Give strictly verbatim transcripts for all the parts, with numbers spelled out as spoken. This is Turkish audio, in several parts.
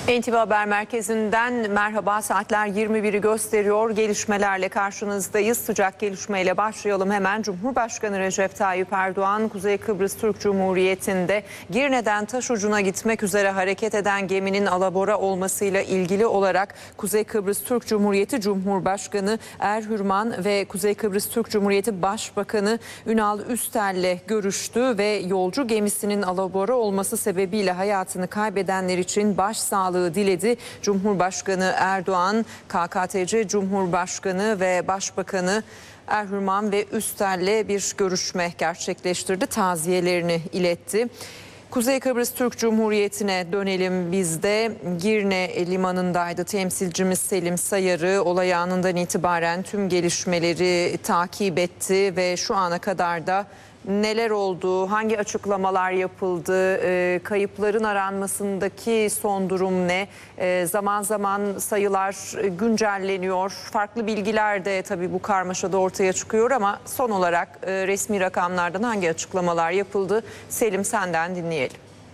N T V Haber Merkezi'nden merhaba, saatler yirmi biri gösteriyor. Gelişmelerle karşınızdayız. Sıcak gelişmeyle başlayalım hemen. Cumhurbaşkanı Recep Tayyip Erdoğan, Kuzey Kıbrıs Türk Cumhuriyeti'nde Girne'den Taşucu'na gitmek üzere hareket eden geminin alabora olmasıyla ilgili olarak Kuzey Kıbrıs Türk Cumhuriyeti Cumhurbaşkanı Erhürman ve Kuzey Kıbrıs Türk Cumhuriyeti Başbakanı Ünal Üstel'le görüştü ve yolcu gemisinin alabora olması sebebiyle hayatını kaybedenler için başsağlığı diledi. Cumhurbaşkanı Erdoğan, K K T C Cumhurbaşkanı ve Başbakanı Erhürman ve Üstel'le bir görüşme gerçekleştirdi. Taziyelerini iletti. Kuzey Kıbrıs Türk Cumhuriyeti'ne dönelim biz de. Girne limanındaydı temsilcimiz Selim Sayarı. Olay anından itibaren tüm gelişmeleri takip etti ve şu ana kadar da neler oldu, hangi açıklamalar yapıldı, e, kayıpların aranmasındaki son durum ne? E, zaman zaman sayılar güncelleniyor, farklı bilgiler de tabii bu karmaşada ortaya çıkıyor ama son olarak e, resmi rakamlardan hangi açıklamalar yapıldı? Selim, senden dinleyelim.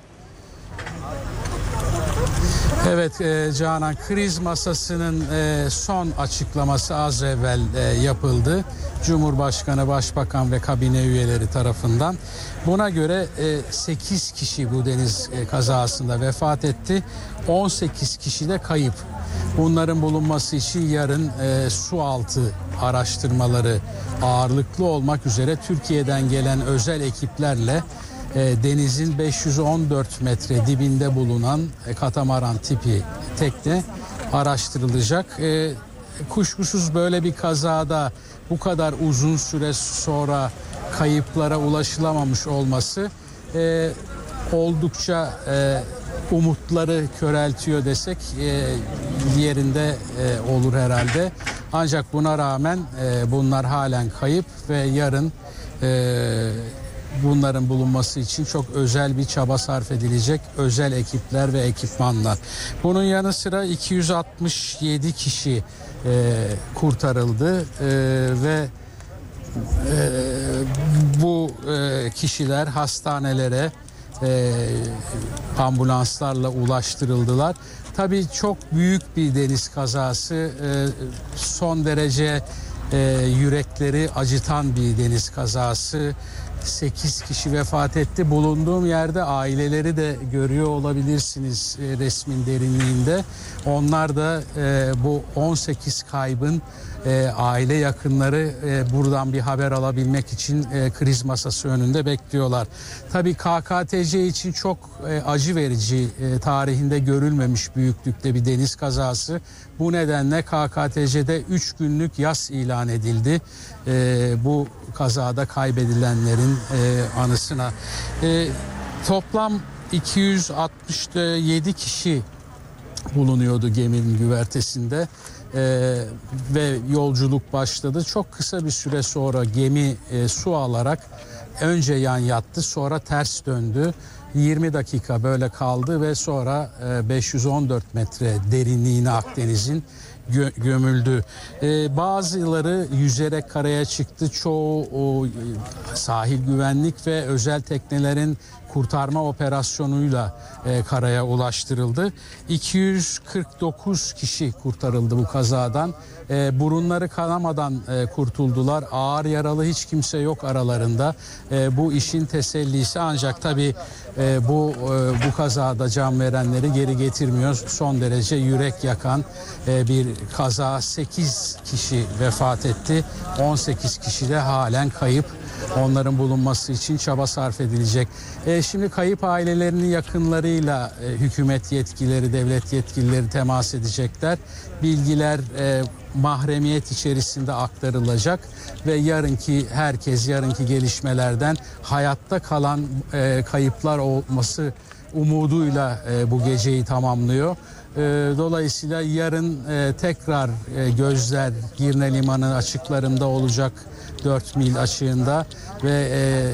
Evet e, Canan, kriz masasının e, son açıklaması az evvel e, yapıldı. Cumhurbaşkanı, Başbakan ve kabine üyeleri tarafından. Buna göre e, sekiz kişi bu deniz e, kazasında vefat etti. on sekiz kişi de kayıp. Bunların bulunması için yarın e, su altı araştırmaları ağırlıklı olmak üzere Türkiye'den gelen özel ekiplerle denizin beş yüz on dört metre dibinde bulunan katamaran tipi tekne araştırılacak. E, kuşkusuz böyle bir kazada bu kadar uzun süre sonra kayıplara ulaşılamamış olması e, oldukça e, umutları köreltiyor desek e, yerinde e, olur herhalde. Ancak buna rağmen e, bunlar halen kayıp ve yarın e, bunların bulunması için çok özel bir çaba sarf edilecek, özel ekipler ve ekipmanlar. Bunun yanı sıra iki yüz altmış yedi kişi e, kurtarıldı e, ve e, bu e, kişiler hastanelere e, ambulanslarla ulaştırıldılar. Tabii çok büyük bir deniz kazası, e, son derece e, yürekleri acıtan bir deniz kazası. sekiz kişi vefat etti. Bulunduğum yerde aileleri de görüyor olabilirsiniz e, resmin derinliğinde. Onlar da e, bu on sekiz kaybın e, aile yakınları e, buradan bir haber alabilmek için e, kriz masası önünde bekliyorlar. Tabii K K T C için çok e, acı verici, e, tarihinde görülmemiş büyüklükte bir deniz kazası. Bu nedenle K K T C'de üç günlük yas ilan edildi. E, bu kazada kaybedilenlerin e, anısına. E, toplam iki yüz altmış yedi kişi bulunuyordu geminin güvertesinde e, ve yolculuk başladı. Çok kısa bir süre sonra gemi e, su alarak önce yan yattı, sonra ters döndü. yirmi dakika böyle kaldı ve sonra e, beş yüz on dört metre derinliğine Akdeniz'in gö- gömüldü. E, bazıları yüzerek karaya çıktı. Çoğu o, sahil güvenlik ve özel teknelerin kurtarma operasyonuyla e, karaya ulaştırıldı. iki yüz kırk dokuz kişi kurtarıldı bu kazadan. E, burunları kanamadan e, kurtuldular. Ağır yaralı hiç kimse yok aralarında. E, bu işin tesellisi, ancak tabii e, bu e, bu kazada can verenleri geri getirmiyor. Son derece yürek yakan e, bir kaza. sekiz kişi vefat etti. on sekiz kişi de halen kayıp. Onların bulunması için çaba sarf edilecek. E, şimdi kayıp ailelerinin yakınlarıyla e, hükümet yetkilileri, devlet yetkilileri temas edecekler. Bilgiler e, mahremiyet içerisinde aktarılacak ve yarınki herkes yarınki gelişmelerden hayatta kalan e, kayıplar olması umuduyla e, bu geceyi tamamlıyor. E, dolayısıyla yarın e, tekrar e, gözler Girne Limanı açıklarında olacak, dört mil açığında ve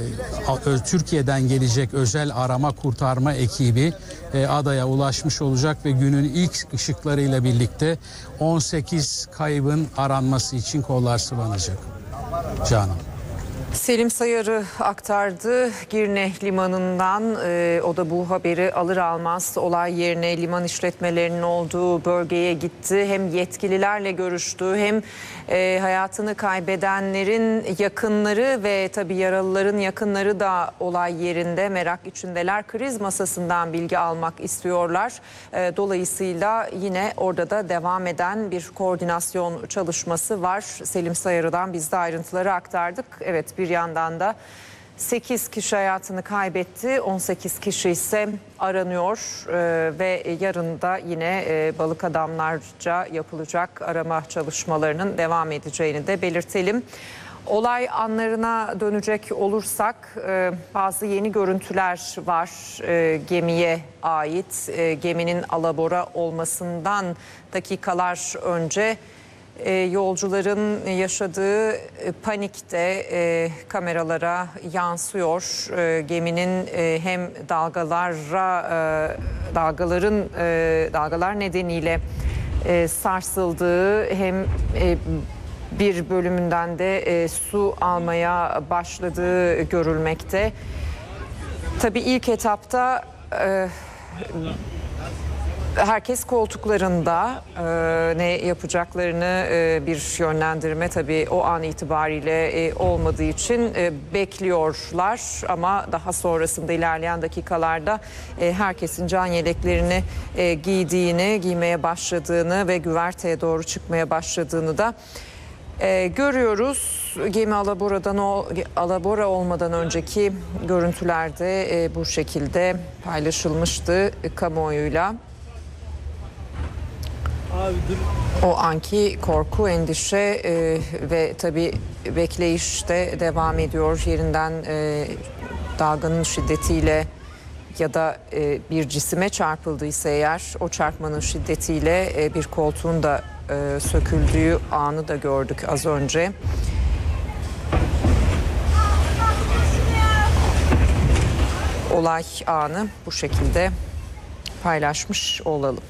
e, Türkiye'den gelecek özel arama kurtarma ekibi e, adaya ulaşmış olacak ve günün ilk ışıklarıyla birlikte on sekiz kaybın aranması için kollar sıvanacak. Canan. Selim Sayar'ı aktardı Girne Limanı'ndan. Ee, o da bu haberi alır almaz olay yerine, liman işletmelerinin olduğu bölgeye gitti. Hem yetkililerle görüştü, hem e, hayatını kaybedenlerin yakınları ve tabii yaralıların yakınları da olay yerinde, merak içindeler. Kriz masasından bilgi almak istiyorlar. E, dolayısıyla yine orada da devam eden bir koordinasyon çalışması var. Selim Sayar'dan biz de ayrıntıları aktardık. Evet, bir yandan da sekiz kişi hayatını kaybetti, on sekiz kişi ise aranıyor ee, ve yarın da yine e, balık adamlarca yapılacak arama çalışmalarının devam edeceğini de belirtelim. Olay anlarına dönecek olursak e, bazı yeni görüntüler var e, gemiye ait. E, geminin alabora olmasından dakikalar önce E, yolcuların yaşadığı e, panik de e, kameralara yansıyor. E, geminin e, hem dalgalara e, dalgaların e, dalgalar nedeniyle e, sarsıldığı, hem e, bir bölümünden de e, su almaya başladığı görülmekte. Tabii ilk etapta e, herkes koltuklarında, e, ne yapacaklarını e, bir yönlendirme tabii o an itibariyle e, olmadığı için e, bekliyorlar. Ama daha sonrasında ilerleyen dakikalarda e, herkesin can yeleklerini e, giydiğini, giymeye başladığını ve güverteye doğru çıkmaya başladığını da e, görüyoruz. Gemi alaboradan o alabora olmadan önceki görüntülerde e, bu şekilde paylaşılmıştı e, kamuoyuyla. O anki korku, endişe e, ve tabii bekleyiş de devam ediyor. Yerinden e, dalganın şiddetiyle ya da e, bir cisime çarpıldıysa eğer, o çarpmanın şiddetiyle e, bir koltuğun da e, söküldüğü anı da gördük az önce. Olay anı bu şekilde paylaşmış olalım.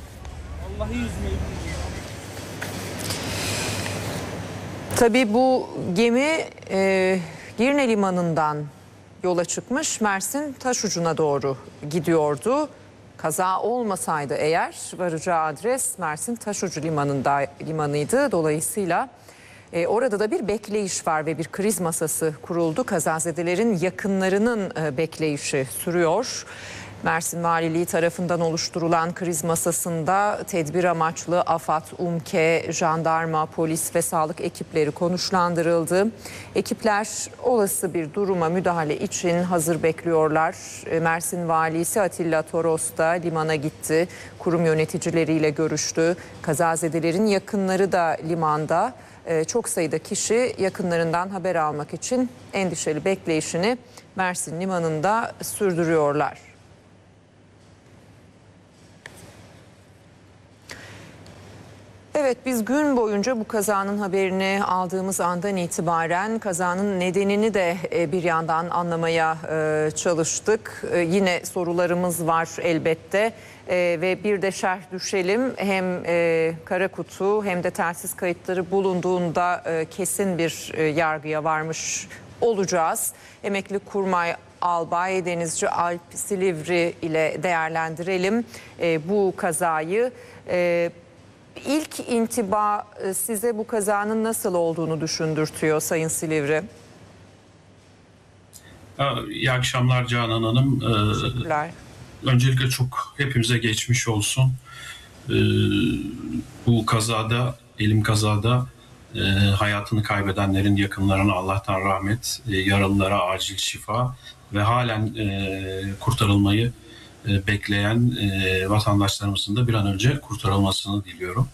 Tabii bu gemi e, Girne Limanı'ndan yola çıkmış, Mersin Taşucu'na doğru gidiyordu. Kaza olmasaydı eğer varacağı adres Mersin Taşucu Limanı'nda limanıydı. Dolayısıyla e, orada da bir bekleyiş var ve bir kriz masası kuruldu. Kazazedelerin yakınlarının e, bekleyişi sürüyor. Mersin Valiliği tarafından oluşturulan kriz masasında tedbir amaçlı AFAD, UMKE, jandarma, polis ve sağlık ekipleri konuşlandırıldı. Ekipler olası bir duruma müdahale için hazır bekliyorlar. Mersin Valisi Atilla Toros da limana gitti. Kurum yöneticileriyle görüştü. Kazazedelerin yakınları da limanda. Çok sayıda kişi yakınlarından haber almak için endişeli bekleyişini Mersin Limanı'nda sürdürüyorlar. Evet, biz gün boyunca bu kazanın haberini aldığımız andan itibaren kazanın nedenini de bir yandan anlamaya çalıştık. Yine sorularımız var elbette ve bir de şerh düşelim. Hem kara kutu hem de telsiz kayıtları bulunduğunda kesin bir yargıya varmış olacağız. Emekli Kurmay Albay Denizci Alp Silivri ile değerlendirelim bu kazayı. İlk intiba size bu kazanın nasıl olduğunu düşündürtüyor Sayın Silivri? İyi akşamlar Canan Hanım. Teşekkürler. Öncelikle çok hepimize geçmiş olsun. Bu kazada, elim kazada hayatını kaybedenlerin yakınlarına Allah'tan rahmet, yaralılara acil şifa ve halen kurtarılmayı bekleyen vatandaşlarımızın da bir an önce kurtarılmasını diliyorum.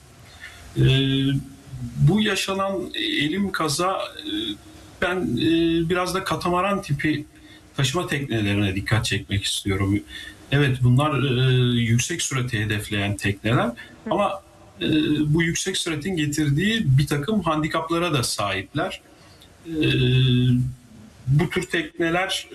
Bu yaşanan elim kaza, ben biraz da katamaran tipi taşıma teknelerine dikkat çekmek istiyorum. Evet, bunlar yüksek sürati hedefleyen tekneler ama bu yüksek süratin getirdiği bir takım handikaplara da sahipler. Bu tür tekneler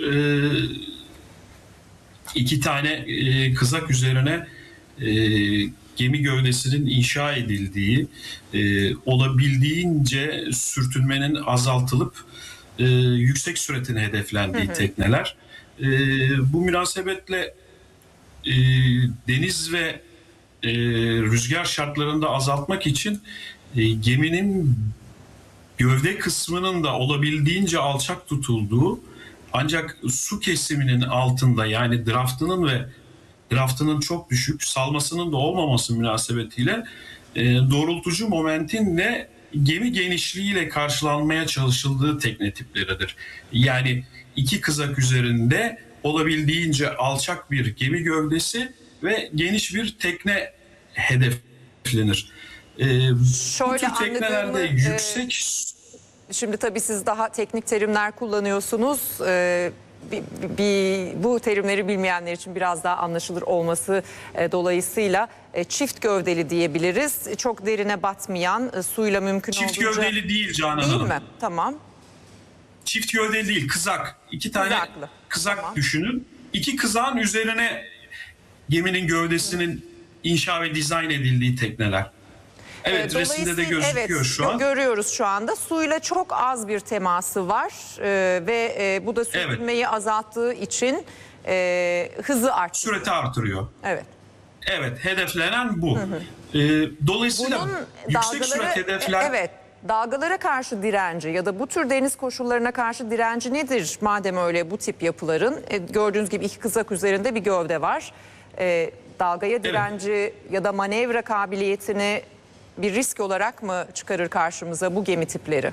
iki tane e, kızak üzerine e, gemi gövdesinin inşa edildiği, e, olabildiğince sürtünmenin azaltılıp e, yüksek süratin hedeflendiği hı hı. tekneler. E, bu münasebetle e, deniz ve e, rüzgar şartlarında azaltmak için e, geminin gövde kısmının da olabildiğince alçak tutulduğu, ancak su kesiminin altında, yani draftının ve draftının çok düşük, salmasının da olmaması münasebetiyle e, doğrultucu momentinle gemi genişliğiyle karşılanmaya çalışıldığı tekne tipleridir. Yani iki kızak üzerinde olabildiğince alçak bir gemi gövdesi ve geniş bir tekne hedeflenir. E, bu tür teknelerde yüksek... E, şimdi tabii siz daha teknik terimler kullanıyorsunuz. E, Bir, bir, bu terimleri bilmeyenler için biraz daha anlaşılır olması e, dolayısıyla e, çift gövdeli diyebiliriz. Çok derine batmayan, e, suyla mümkün çift olduğunca... Çift gövdeli değil Canan Değil Hanım. mi? Tamam. Çift gövdeli değil, kızak. İki tane Kızaklı. kızak Tamam. düşünün. İki kızağın üzerine geminin gövdesinin inşa ve dizayn edildiği tekneler. Evet, resimde de gözüküyor evet, şu an. Görüyoruz şu anda. Suyla çok az bir teması var ee, ve e, bu da sürtünmeyi evet. azalttığı için e, hızı artırıyor. Süreti artırıyor. Evet. Evet, hedeflenen bu. Hı hı. E, dolayısıyla Bunun yüksek dalgaları, sürat hedefler... Evet, dalgalara karşı direnci ya da bu tür deniz koşullarına karşı direnci nedir? Madem öyle bu tip yapıların, e, gördüğünüz gibi iki kızak üzerinde bir gövde var. E, dalgaya direnci evet. ya da manevra kabiliyetini bir risk olarak mı çıkarır karşımıza bu gemi tipleri?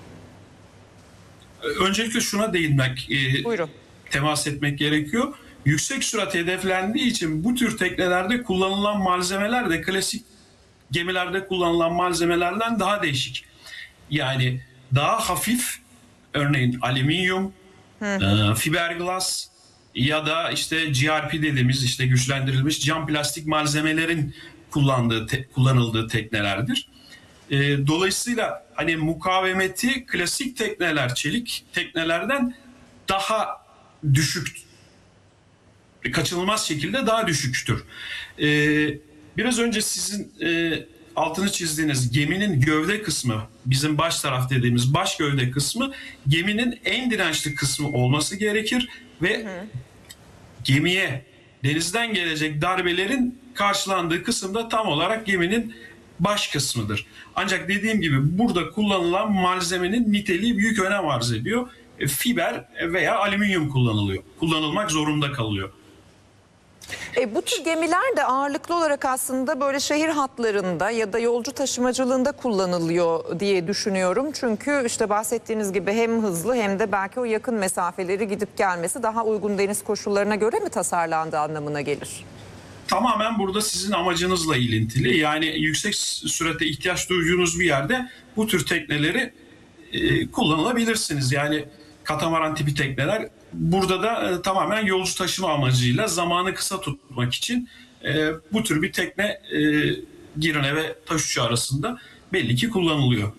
Öncelikle şuna değinmek, e, Buyurun. temas etmek gerekiyor. Yüksek sürat hedeflendiği için bu tür teknelerde kullanılan malzemeler de klasik gemilerde kullanılan malzemelerden daha değişik. Yani daha hafif, örneğin alüminyum, e, fiberglass ya da işte G R P dediğimiz işte güçlendirilmiş cam plastik malzemelerin kullandığı te, kullanıldığı teknelerdir. E, dolayısıyla hani mukavemeti klasik tekneler, çelik teknelerden daha düşük, kaçınılmaz şekilde daha düşüktür. E, biraz önce sizin e, altını çizdiğiniz geminin gövde kısmı, bizim baş taraf dediğimiz baş gövde kısmı geminin en dirençli kısmı olması gerekir ve hı hı. gemiye denizden gelecek darbelerin karşılandığı kısımda tam olarak geminin baş kısmıdır. Ancak dediğim gibi burada kullanılan malzemenin niteliği büyük önem arz ediyor. E, fiber veya alüminyum kullanılıyor. Kullanılmak zorunda kalıyor. E, bu tür gemiler de ağırlıklı olarak aslında böyle şehir hatlarında ya da yolcu taşımacılığında kullanılıyor diye düşünüyorum. Çünkü işte bahsettiğiniz gibi hem hızlı hem de belki o yakın mesafeleri gidip gelmesi daha uygun deniz koşullarına göre mi tasarlandığı anlamına gelir? Tamamen burada sizin amacınızla ilintili. Yani yüksek sürate ihtiyaç duyduğunuz bir yerde bu tür tekneleri e, kullanılabilirsiniz. Yani katamaran tipi tekneler burada da e, tamamen yolcu taşıma amacıyla zamanı kısa tutmak için e, bu tür bir tekne e, Girne ve Taşucu arasında belli ki kullanılıyor.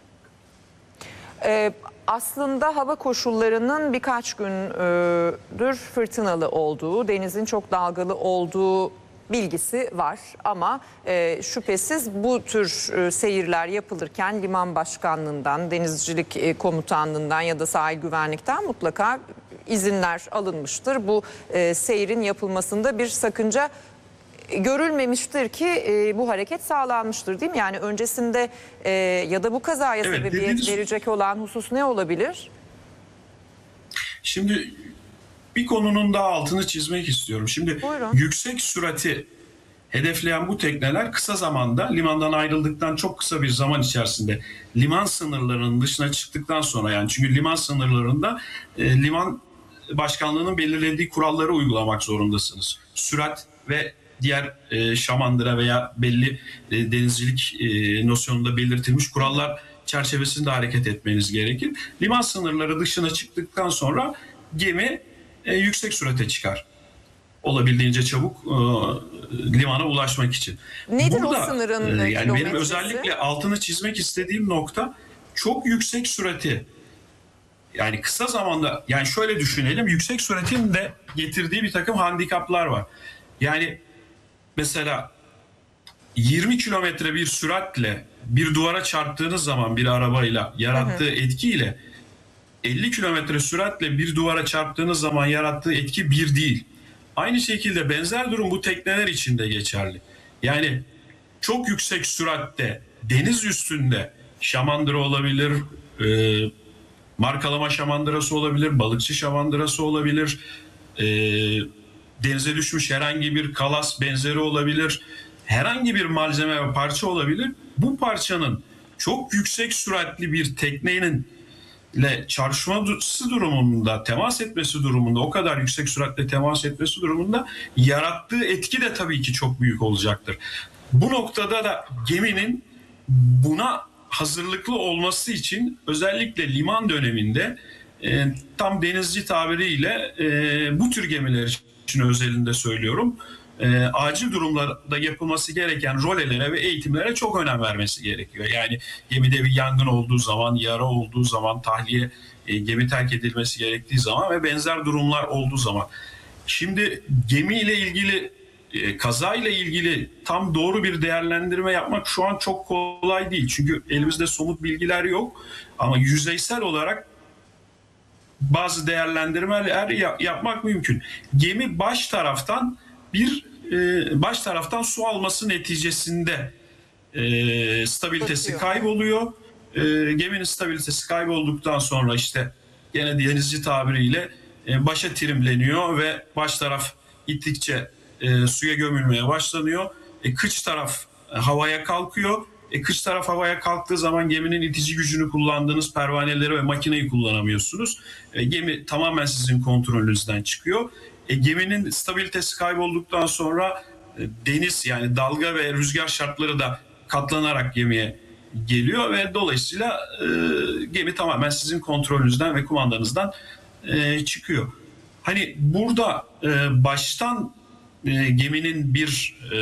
Ee, aslında hava koşullarının birkaç gündür fırtınalı olduğu, denizin çok dalgalı olduğu bilgisi var ama e, şüphesiz bu tür e, seyirler yapılırken liman başkanlığından, denizcilik e, komutanlığından ya da sahil güvenlikten mutlaka izinler alınmıştır. Bu e, seyrin yapılmasında bir sakınca görülmemiştir ki e, bu hareket sağlanmıştır, değil mi? Yani öncesinde e, ya da bu kazaya evet, sebebiyet dediğiniz... verecek olan husus ne olabilir? Şimdi bir konunun daha altını çizmek istiyorum. Şimdi Buyurun. Yüksek sürati hedefleyen bu tekneler kısa zamanda limandan ayrıldıktan çok kısa bir zaman içerisinde liman sınırlarının dışına çıktıktan sonra, yani çünkü liman sınırlarında e, liman başkanlığının belirlediği kuralları uygulamak zorundasınız. Sürat ve diğer e, şamandıra veya belli e, denizcilik e, nosyonunda belirtilmiş kurallar çerçevesinde hareket etmeniz gerekir. Liman sınırları dışına çıktıktan sonra gemi e, yüksek sürate çıkar. Olabildiğince çabuk e, limana ulaşmak için. Nedir Burada, o sınırın e, yani benim özellikle altını çizmek istediğim nokta çok yüksek sürati. Yani kısa zamanda, yani şöyle düşünelim, yüksek süratin de getirdiği bir takım handikaplar var. Yani mesela yirmi kilometre bir süratle bir duvara çarptığınız zaman bir arabayla yarattığı hı hı. etkiyle elli kilometre süratle bir duvara çarptığınız zaman yarattığı etki bir değil. Aynı şekilde benzer durum bu tekneler için de geçerli. Yani çok yüksek süratte deniz üstünde şamandıra olabilir, e, markalama şamandırası olabilir, balıkçı şamandırası olabilir, e, denize düşmüş herhangi bir kalas benzeri olabilir, herhangi bir malzeme ve parça olabilir. Bu parçanın çok yüksek süratli bir teknenin ile çarpışması durumunda, temas etmesi durumunda, o kadar yüksek süratle temas etmesi durumunda yarattığı etki de tabii ki çok büyük olacaktır. Bu noktada da geminin buna hazırlıklı olması için özellikle liman döneminde e, tam denizci tabiriyle e, bu tür gemiler için özelinde söylüyorum. E, acil durumlarda yapılması gereken rolelere ve eğitimlere çok önem vermesi gerekiyor. Yani gemide bir yangın olduğu zaman, yara olduğu zaman, tahliye, e, gemi terk edilmesi gerektiği zaman ve benzer durumlar olduğu zaman. Şimdi gemiyle ilgili, e, kazayla ilgili tam doğru bir değerlendirme yapmak şu an çok kolay değil. Çünkü elimizde somut bilgiler yok. Ama yüzeysel olarak bazı değerlendirmeler yapmak mümkün. Gemi baş taraftan bir e, baş taraftan su alması neticesinde e, stabilitesi kayboluyor. E, geminin stabilitesi kaybolduktan sonra işte gene denizci tabiriyle e, başa trimleniyor ve baş taraf gittikçe e, suya gömülmeye başlanıyor. E, kıç taraf e, havaya kalkıyor. E, kıç taraf havaya kalktığı zaman geminin itici gücünü kullandığınız pervaneleri ve makineyi kullanamıyorsunuz. E, gemi tamamen sizin kontrolünüzden çıkıyor. E, geminin stabilitesi kaybolduktan sonra e, deniz yani dalga ve rüzgar şartları da katlanarak gemiye geliyor ve dolayısıyla e, gemi tamamen sizin kontrolünüzden ve kumandanızdan e, çıkıyor. Hani burada e, baştan e, geminin bir e,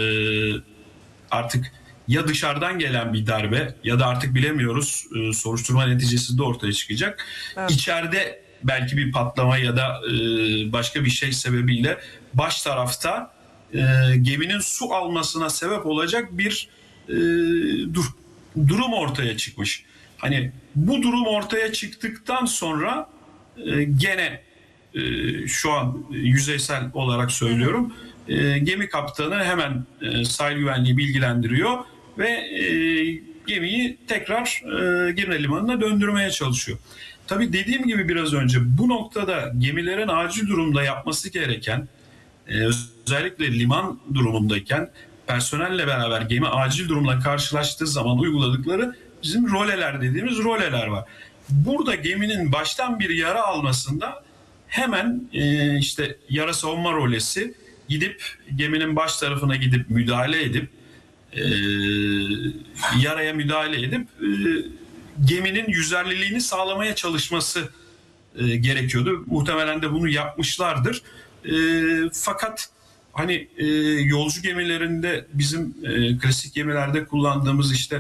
artık ya dışarıdan gelen bir darbe ya da artık bilemiyoruz e, soruşturma neticesinde ortaya çıkacak. Evet. İçeride belki bir patlama ya da e, başka bir şey sebebiyle baş tarafta e, geminin su almasına sebep olacak bir e, dur, durum ortaya çıkmış. Hani bu durum ortaya çıktıktan sonra e, gene e, şu an yüzeysel olarak söylüyorum. E, gemi kaptanı hemen e, sahil güvenliği bilgilendiriyor ve e, gemiyi tekrar e, Girne Limanı'na döndürmeye çalışıyor. Tabii dediğim gibi biraz önce bu noktada gemilerin acil durumda yapması gereken e, özellikle liman durumundayken personelle beraber gemi acil durumla karşılaştığı zaman uyguladıkları bizim roleler dediğimiz roleler var. Burada geminin baştan bir yara almasında hemen e, işte yara savunma rolesi gidip geminin baş tarafına gidip müdahale edip e, yaraya müdahale edip e, geminin yüzerliliğini sağlamaya çalışması e, gerekiyordu. Muhtemelen de bunu yapmışlardır. E, fakat hani e, yolcu gemilerinde bizim e, klasik gemilerde kullandığımız işte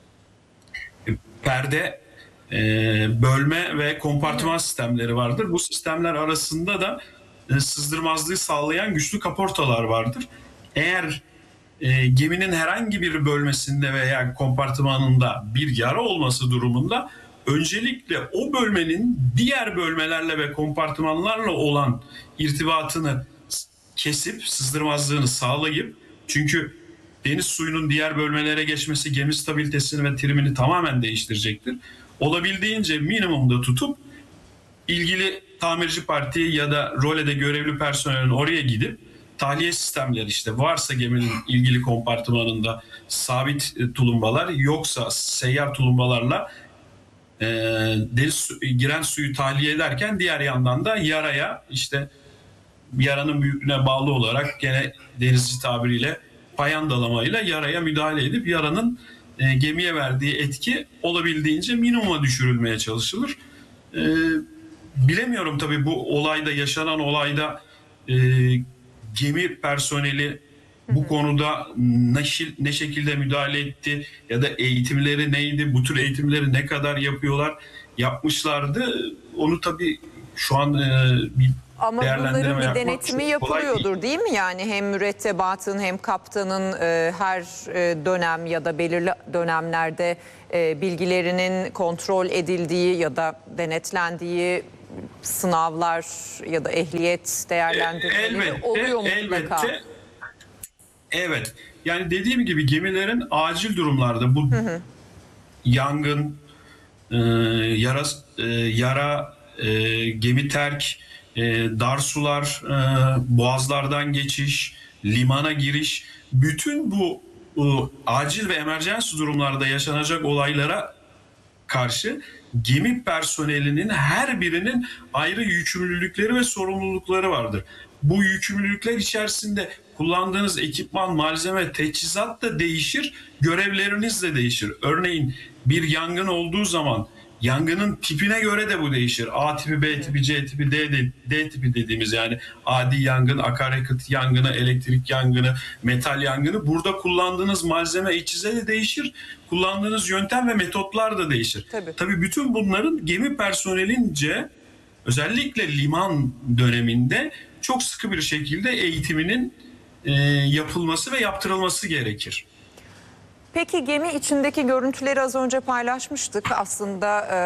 e, perde, e, bölme ve kompartıman sistemleri vardır. Bu sistemler arasında da e, sızdırmazlığı sağlayan güçlü kaportalar vardır. Eğer e, geminin herhangi bir bölmesinde veya kompartımanında bir yara olması durumunda öncelikle o bölmenin diğer bölmelerle ve kompartımanlarla olan irtibatını kesip sızdırmazlığını sağlayıp, çünkü deniz suyunun diğer bölmelere geçmesi gemi stabilitesini ve trimini tamamen değiştirecektir. Olabildiğince minimumda tutup ilgili tamirci parti ya da rolede görevli personelin oraya gidip tahliye sistemleri işte varsa geminin ilgili kompartımanında sabit tulumbalar yoksa seyyar tulumbalarla e, deniz su, giren suyu tahliye ederken diğer yandan da yaraya işte yaranın büyüklüğüne bağlı olarak gene denizci tabiriyle payandalamayla yaraya müdahale edip yaranın e, gemiye verdiği etki olabildiğince minimuma düşürülmeye çalışılır. E, bilemiyorum tabii bu olayda yaşanan olayda e, gemi personeli bu konuda ne, ne şekilde müdahale etti ya da eğitimleri neydi, bu tür eğitimleri ne kadar yapıyorlar, yapmışlardı. Onu tabii şu an e, Ama değerlendirme bunların bir yapmak denetimi çok kolay yapılıyordur değil. değil mi? Yani hem mürettebatın hem kaptanın e, her e, dönem ya da belirli dönemlerde e, bilgilerinin kontrol edildiği ya da denetlendiği sınavlar ya da ehliyet değerlendirmeleri Elbette, oluyor mutlaka. elbette. Evet. Yani dediğim gibi gemilerin acil durumlarda bu hı hı. yangın, e, yara, e, yara e, gemi terk, e, dar sular, e, boğazlardan geçiş, limana giriş, bütün bu e, acil ve emergency durumlarda yaşanacak olaylara karşı gemi personelinin her birinin ayrı yükümlülükleri ve sorumlulukları vardır. Bu yükümlülükler içerisinde kullandığınız ekipman, malzeme, teçhizat da değişir, görevleriniz de değişir. Örneğin bir yangın olduğu zaman yangının tipine göre de bu değişir. A tipi, B tipi, C tipi, D, D, D tipi dediğimiz yani adi yangın, akaryakıt yangını, elektrik yangını, metal yangını. Burada kullandığınız malzeme, içize de değişir. Kullandığınız yöntem ve metotlar da değişir. Tabii. Tabii bütün bunların gemi personelince özellikle liman döneminde çok sıkı bir şekilde eğitiminin e, yapılması ve yaptırılması gerekir. Peki gemi içindeki görüntüleri az önce paylaşmıştık. Aslında e,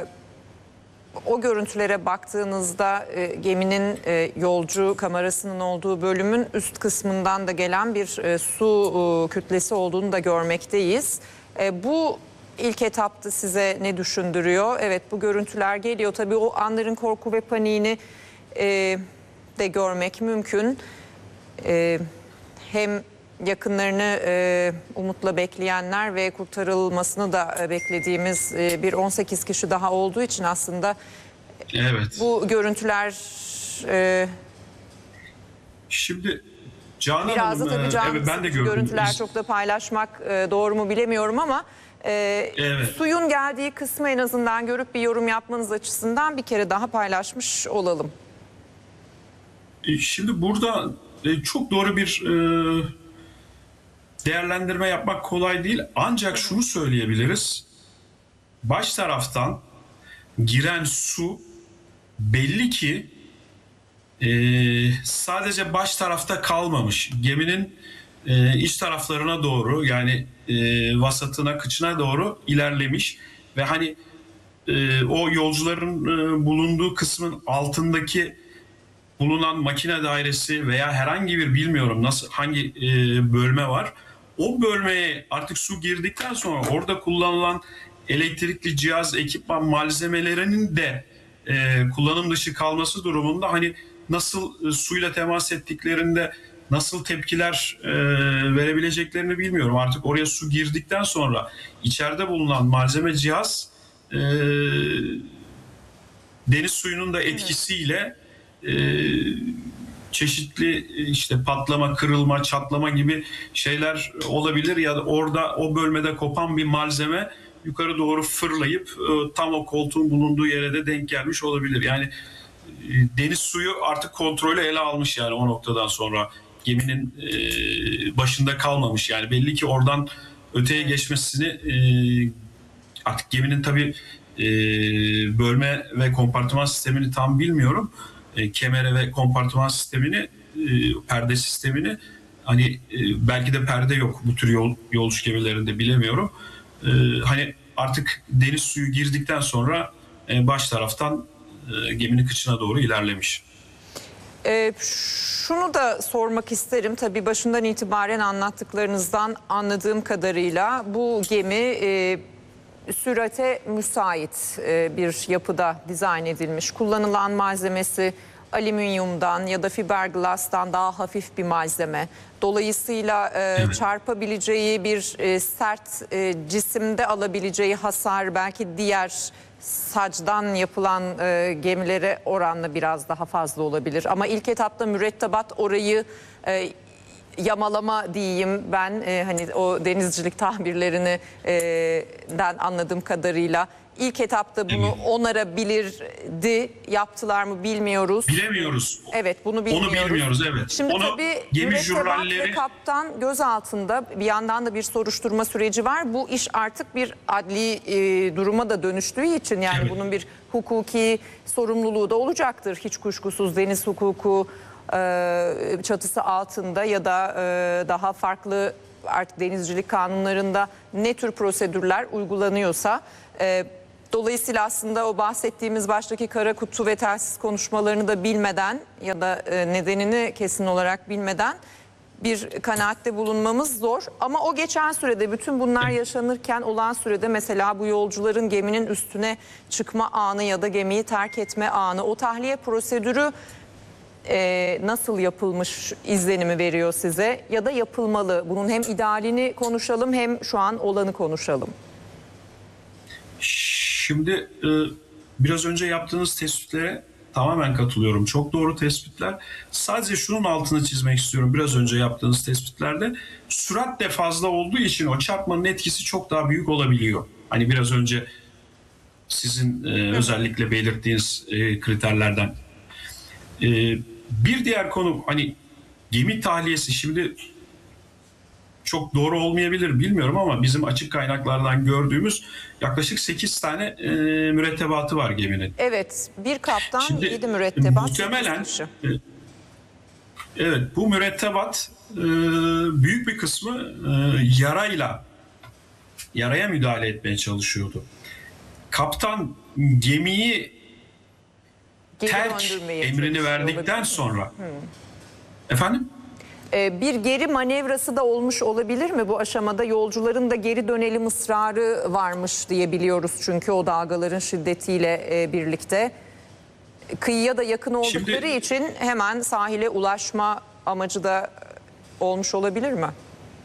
o görüntülere baktığınızda e, geminin e, yolcu kamerasının olduğu bölümün üst kısmından da gelen bir e, su e, kütlesi olduğunu da görmekteyiz. E, bu ilk etapta size ne düşündürüyor? Evet, bu görüntüler geliyor. Tabii o anların korku ve paniğini e, de görmek mümkün. E, hem yakınlarını e, umutla bekleyenler ve kurtarılmasını da e, beklediğimiz e, bir on sekiz kişi daha olduğu için aslında evet. Bu görüntüler e, şimdi Canan biraz da Hanım, tabii can evet, ben de sıkıcı gördüm. görüntüler çok da paylaşmak e, doğru mu bilemiyorum ama e, Evet. suyun geldiği kısmı en azından görüp bir yorum yapmanız açısından bir kere daha paylaşmış olalım. Şimdi burada çok doğru bir değerlendirme yapmak kolay değil. Ancak şunu söyleyebiliriz. Baş taraftan giren su belli ki sadece baş tarafta kalmamış. Geminin iç taraflarına doğru yani vasatına, kıçına doğru ilerlemiş. Ve hani o yolcuların bulunduğu kısmın altındaki bulunan makine dairesi veya herhangi bir bilmiyorum nasıl hangi e, bölme var. O bölmeye artık su girdikten sonra orada kullanılan elektrikli cihaz, ekipman, malzemelerinin de e, kullanım dışı kalması durumunda hani nasıl e, suyla temas ettiklerinde nasıl tepkiler e, verebileceklerini bilmiyorum. Artık oraya su girdikten sonra içeride bulunan malzeme, cihaz e, deniz suyunun da etkisiyle e, çeşitli işte patlama, kırılma, çatlama gibi şeyler olabilir ya da orada o bölmede kopan bir malzeme yukarı doğru fırlayıp e, tam o koltuğun bulunduğu yere de denk gelmiş olabilir. Yani e, deniz suyu artık kontrolü ele almış yani o noktadan sonra geminin e, başında kalmamış yani belli ki oradan öteye geçmesini e, artık geminin tabii e, bölme ve kompartıman sistemini tam bilmiyorum. E, kemere ve kompartıman sistemini, e, perde sistemini hani e, belki de perde yok bu tür yol, yolcu gemilerinde bilemiyorum. E, hani artık deniz suyu girdikten sonra e, baş taraftan e, geminin kıçına doğru ilerlemiş. E, şunu da sormak isterim. Tabii başından itibaren anlattıklarınızdan anladığım kadarıyla bu gemi e, sürate müsait e, bir yapıda dizayn edilmiş. Kullanılan malzemesi alüminyumdan ya da fiberglass'tan daha hafif bir malzeme. Dolayısıyla e, evet. çarpabileceği bir e, sert e, cisimde alabileceği hasar belki diğer sacdan yapılan e, gemilere oranla biraz daha fazla olabilir. Ama ilk etapta mürettebat orayı e, yamalama diyeyim ben e, hani o denizcilik tabirlerini e, den anladığım kadarıyla ilk etapta bunu onarabilirdi. Yaptılar mı bilmiyoruz. Bilemiyoruz. Evet, bunu bilmiyoruz. Onu bilmiyoruz, evet. Şimdi Onu tabii gemi mürettebat ve jurnalleri... kaptan gözaltında, bir yandan da bir soruşturma süreci var. Bu iş artık bir adli e, duruma da dönüştüğü için yani Evet. bunun bir hukuki sorumluluğu da olacaktır. Hiç kuşkusuz deniz hukuku e, çatısı altında ya da e, daha farklı artık denizcilik kanunlarında ne tür prosedürler uygulanıyorsa... E, Dolayısıyla aslında o bahsettiğimiz baştaki kara kutu ve telsiz konuşmalarını da bilmeden ya da e, nedenini kesin olarak bilmeden bir kanaatte bulunmamız zor. Ama o geçen sürede, bütün bunlar yaşanırken olan sürede mesela bu yolcuların geminin üstüne çıkma anı ya da gemiyi terk etme anı, o tahliye prosedürü e, nasıl yapılmış izlenimi veriyor size ya da yapılmalı? Bunun hem idealini konuşalım hem şu an olanı konuşalım. Şimdi e, biraz önce yaptığınız tespitlere tamamen katılıyorum. Çok doğru tespitler. Sadece şunun altını çizmek istiyorum. Biraz önce yaptığınız tespitlerde sürat de fazla olduğu için o çarpmanın etkisi çok daha büyük olabiliyor. Hani biraz önce sizin e, özellikle belirttiğiniz e, kriterlerden. E, bir diğer konu hani gemi tahliyesi. Şimdi çok doğru olmayabilir bilmiyorum ama bizim açık kaynaklardan gördüğümüz yaklaşık sekiz tane e, mürettebatı var geminin. Evet, bir kaptan, Şimdi, yedi mürettebat, muhtemelen, sekiz kişi. e, evet, bu mürettebat e, büyük bir kısmı e, yarayla yaraya müdahale etmeye çalışıyordu. Kaptan gemiyi Geri terk döndürmeye emrini çalışıyor verdikten olabilir mi? sonra efendim Ee, bir geri manevrası da olmuş olabilir mi bu aşamada? Yolcuların da geri dönelim ısrarı varmış diye biliyoruz çünkü o dalgaların şiddetiyle e, birlikte. Kıyıya da yakın oldukları Şimdi- için hemen sahile ulaşma amacı da olmuş olabilir mi?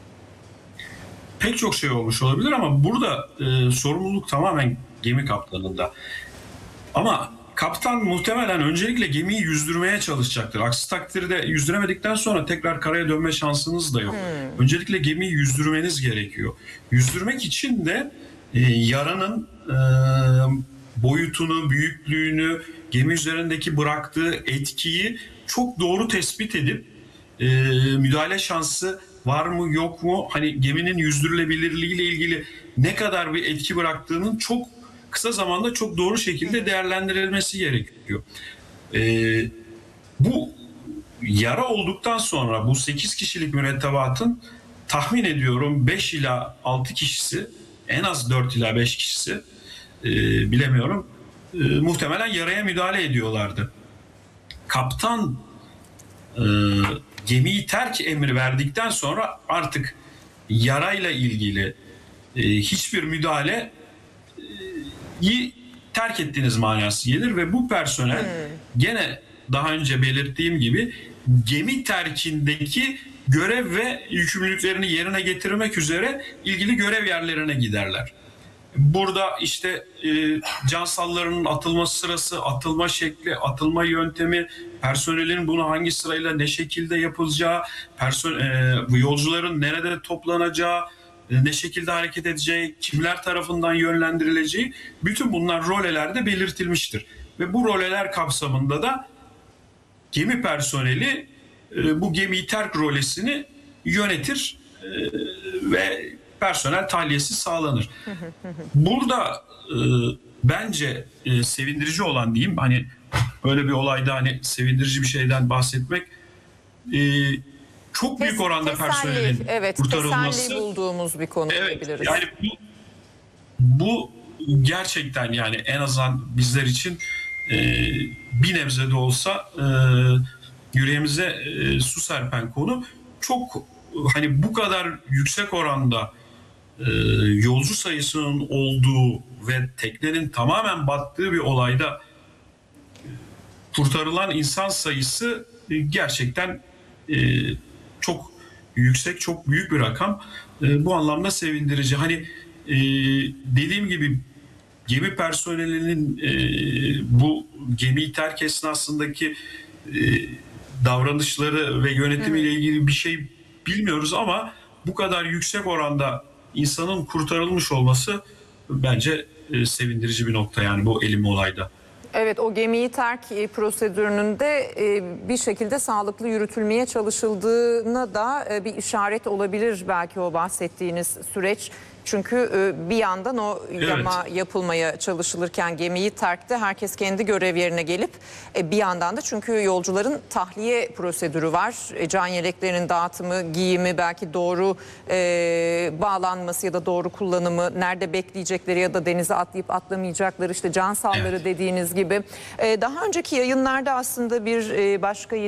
pek çok şey olmuş olabilir ama burada e, sorumluluk tamamen gemi kaptanında. Ama kaptan muhtemelen öncelikle gemiyi yüzdürmeye çalışacaktır. Aksi takdirde yüzdüremedikten sonra tekrar karaya dönme şansınız da yok. Hmm. Öncelikle gemiyi yüzdürmeniz gerekiyor. Yüzdürmek için de e, yaranın e, boyutunu, büyüklüğünü, gemi üzerindeki bıraktığı etkiyi çok doğru tespit edip e, müdahale şansı var mı yok mu? Hani geminin yüzdürülebilirliği ile ilgili ne kadar bir etki bıraktığının çok kısa zamanda çok doğru şekilde değerlendirilmesi gerekiyor. Ee, bu yara olduktan sonra bu sekiz kişilik mürettebatın tahmin ediyorum beş ila altı kişisi, en az dört ila beş kişisi e, bilemiyorum e, muhtemelen yaraya müdahale ediyorlardı. Kaptan e, gemiyi terk emri verdikten sonra artık yarayla ilgili e, hiçbir müdahale iyi terk ettiğiniz manası gelir ve bu personel hmm. gene daha önce belirttiğim gibi gemi terkindeki görev ve yükümlülüklerini yerine getirmek üzere ilgili görev yerlerine giderler. Burada işte e, cansallarının atılması sırası, atılma şekli, atılma yöntemi, personelin bunu hangi sırayla ne şekilde yapılacağı, person e, bu yolcuların nerede toplanacağı, ne şekilde hareket edeceği, kimler tarafından yönlendirileceği, bütün bunlar rolelerde belirtilmiştir. Ve bu roleler kapsamında da gemi personeli e, bu gemiyi terk rolesini yönetir e, ve personel tahliyesi sağlanır. Burada e, bence e, sevindirici olan diyeyim, hani böyle bir olayda hani sevindirici bir şeyden bahsetmek, e, çok büyük oranda teselli, personelin evet, kurtarılması. Teselli bulduğumuz bir konu evet, diyebiliriz. Yani bu, bu gerçekten yani en azından bizler için e, bir nebze de olsa e, yüreğimize e, su serpen konu. Çok hani bu kadar yüksek oranda e, yolcu sayısının olduğu ve teknenin tamamen battığı bir olayda kurtarılan insan sayısı e, gerçekten e, çok yüksek, çok büyük bir rakam. E, bu anlamda sevindirici. Hani e, dediğim gibi gemi personelinin e, bu gemiyi terk esnasındaki e, davranışları ve yönetimiyle ilgili bir şey bilmiyoruz ama bu kadar yüksek oranda insanın kurtarılmış olması bence e, sevindirici bir nokta yani bu elim olayda. Evet, o gemiyi terk e, prosedürünün de e, bir şekilde sağlıklı yürütülmeye çalışıldığına da e, bir işaret olabilir belki o bahsettiğiniz süreç. Çünkü e, bir yandan o yama yapılmaya çalışılırken gemiyi terkte herkes kendi görev yerine gelip e, bir yandan da çünkü yolcuların tahliye prosedürü var. E, can yeleklerinin dağıtımı, giyimi, belki doğru e, bağlanması ya da doğru kullanımı, nerede bekleyecekleri ya da denize atlayıp atlamayacakları, işte can salları Evet. dediğiniz gibi. E, daha önceki yayınlarda aslında bir e, başka